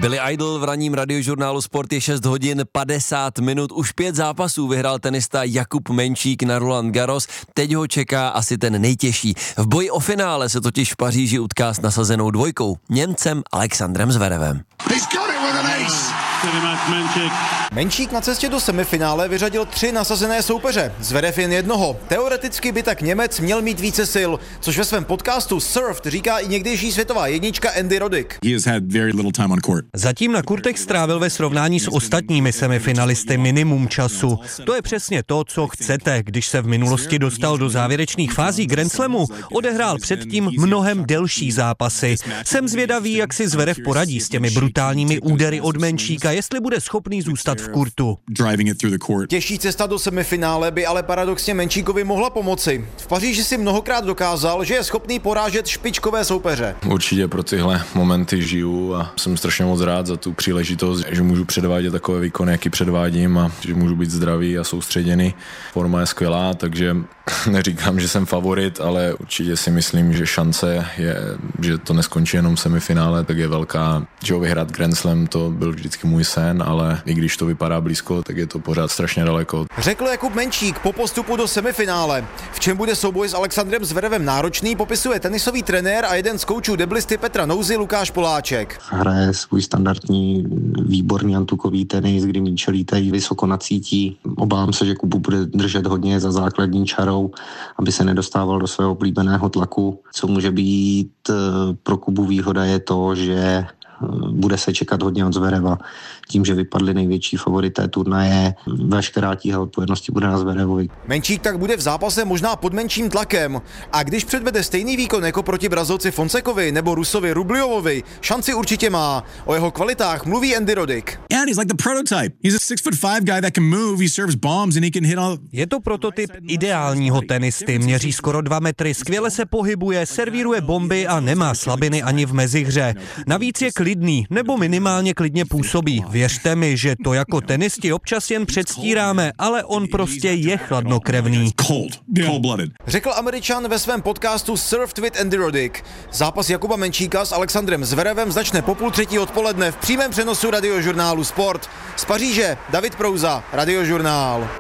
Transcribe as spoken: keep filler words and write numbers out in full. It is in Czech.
Billy Idol v ranním radiožurnálu Sport je šest hodin padesát minut. Už pět zápasů vyhrál tenista Jakub Menčík na Roland Garros. Teď ho čeká asi ten nejtěžší. V boji o finále se totiž v Paříži utká s nasazenou dvojkou, Němcem Alexandrem Zverevem. Menčík na cestě do semifinále vyřadil tři nasazené soupeře, Zverev jen jednoho. Teoreticky by tak Němec měl mít více sil, což ve svém podcastu Surfed říká i někdejší světová jednička Andy Roddick. Zatím na kurtech strávil ve srovnání s ostatními semifinalisty minimum času. To je přesně to, co chcete, když se v minulosti dostal do závěrečných fází Grand Slamu. Odehrál předtím mnohem delší zápasy. Jsem zvědavý, jak si Zverev poradí s těmi brutálními údery od Menčíka, jestli bude schopný zůstat v kurtu. Těžší cesta do semifinále by ale paradoxně Menčíkovi mohla pomoci. V Paříži si mnohokrát dokázal, že je schopný porážet špičkové soupeře. Určitě pro tyhle momenty žiju a jsem strašně moc rád za tu příležitost, že můžu předvádět takové výkony, jaký předvádím, a že můžu být zdravý a soustředěný. Forma je skvělá, takže neříkám, že jsem favorit, ale určitě si myslím, že šance je, že to neskončí jenom v semifinále, tak je velká. Že vyhrát Grand Slam, to byl vždycky můj sen, ale i když to vypadá blízko, tak je to pořád strašně daleko. Řekl Jakub Menčík po postupu do semifinále. V čem bude souboj s Alexandrem Zverevem náročný, popisuje tenisový trenér a jeden z koučů deblisty Petra Nouzy Lukáš Poláček. Hraje svůj standardní výborný antukový tenis, kdy míče lítají vysoko na cítí. Obávám se, že Kubu bude držet hodně za základní čarou, aby se nedostával do svého oblíbeného tlaku. Co může být pro Kubu výhoda je to, že bude se čekat hodně od Zvereva. Tím, že vypadly největší favorité turnaje, veškerá tíha odpovědnosti bude na Zverevovi. Menčík tak bude v zápase možná pod menším tlakem. A když předvede stejný výkon jako proti Brazilci Fonsekovi nebo Rusovi Rubljovovi, šanci určitě má. O jeho kvalitách mluví Andy Roddick. Je to prototyp ideálního tenisty. Měří skoro dva metry, skvěle se pohybuje, servíruje bomby a nemá slabiny ani v mezihře. Navíc je klidný, nebo minimálně klidně působí. Věřte mi, že to jako tenisti občas jen předstíráme, ale on prostě je chladnokrevný. Řekl Američan ve svém podcastu Surfed with Andy Roddick. Zápas Jakuba Menčíka s Alexandrem Zverevem začne po půl třetí odpoledne v přímém přenosu radiožurnálu Sport. Z Paříže David Prouza, Radiožurnál.